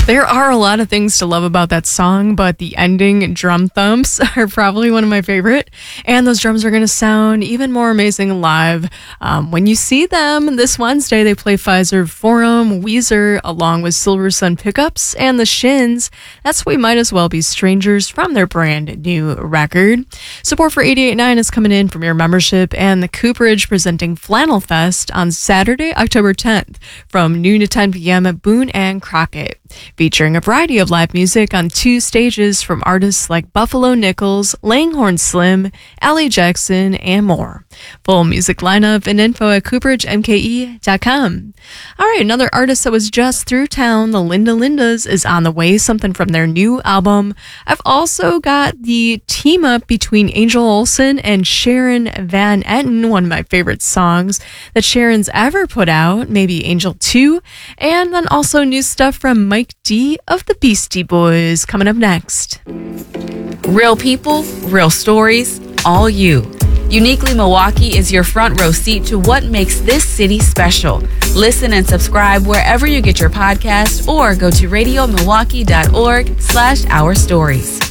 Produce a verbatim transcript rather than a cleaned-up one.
There are a lot of things to love about that song, but the ending drum thumps are probably one of my favorite. And those drums are going to sound even more amazing live. Um, when you see them this Wednesday, they play Fiserv Forum, Weezer, along with Silver Sun Pickups and the Shins. That's We Might As Well Be Strangers from their brand new record. Support for eighty-eight point nine is coming in from your membership and the Cooperage presenting Flannel Fest on Saturday, October tenth from noon to ten p.m. at Boone and Crockett, featuring a variety of live music on two stages from artists like Buffalo Nichols, Langhorne Slim, Allie Jackson, and more. Full music lineup and info at cooperage m k e dot com. All right, another artist that was just through town, the Linda Lindas, is on the way, something from their new album. I've also got the team up between Angel Olsen and Sharon Van Etten, one of my favorite songs that Sharon's ever put out, maybe Angel two, and then also new stuff from Mike D of the Beastie Boys coming up next. Real people, real stories, all you. Uniquely Milwaukee is your front row seat to what makes this city special. Listen and subscribe wherever you get your podcast or go to radio milwaukee dot org slash our stories.